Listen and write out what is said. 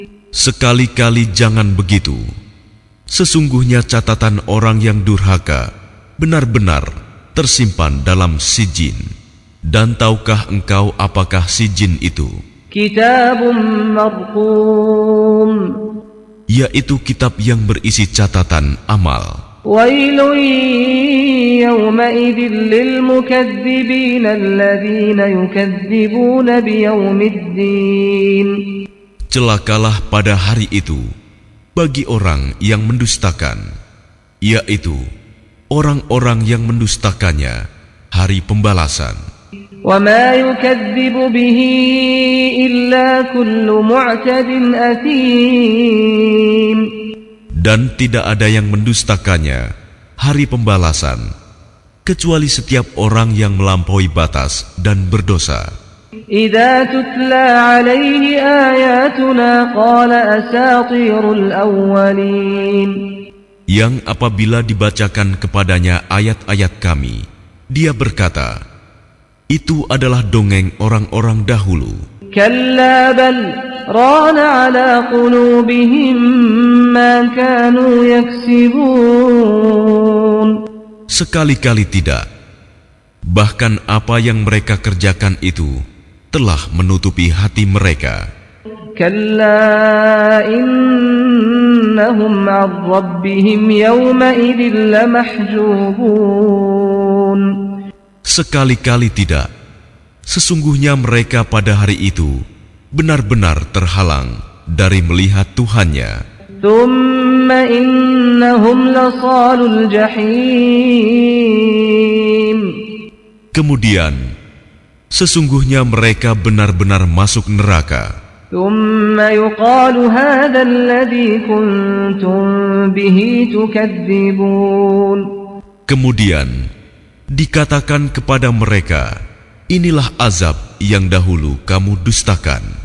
Sekali-kali jangan begitu. Sesungguhnya catatan orang yang durhaka benar-benar tersimpan dalam sijin. Dan tahukah engkau apakah sijin itu? Kitabun marqum, yaitu kitab yang berisi catatan amal. wailun yawma'idin lil mukaththibin alladhina yukadzibuna biyaumiddin. Celakalah pada hari itu bagi orang yang mendustakan, yaitu orang-orang yang mendustakannya hari pembalasan. وَمَا يُكَذِّبُ بِهِ إِلَّا كُلُّ مُعْتَدٍ أَثِيمٍ. Dan tidak ada yang mendustakannya hari pembalasan kecuali setiap orang yang melampaui batas dan berdosa. إِذَا تُتْلَى عَلَيْهِ آيَاتُنَا قَالَ أَسَاطِيرُ الْأَوَّلِينَ. Yang apabila dibacakan kepadanya ayat-ayat kami, dia berkata, itu adalah dongeng orang-orang dahulu. كَلَّا بَلْ رَانَ عَلَى قُلُوبِهِمْ مَا كَانُوا يَكْسِبُونَ. Sekali-kali tidak. Bahkan apa yang mereka kerjakan itu telah menutupi hati mereka. كَلَّا إِنَّهُمْ عَنْ رَبِّهِمْ يَوْمَئِذٍ لَمَحْجُوبُونَ. Sekali-kali tidak. Sesungguhnya mereka pada hari itu benar-benar terhalang dari melihat Tuhannya. ثُمَّ إِنَّهُمْ لَصَالُو الْجَحِيمِ. Kemudian, sesungguhnya mereka benar-benar masuk neraka. ثُمَّ يُقَالُ هَذَا الَّذِي كُنْتُمْ بِهِ تُكَذِّبُونَ. Kemudian, dikatakan kepada mereka, inilah azab yang dahulu kamu dustakan.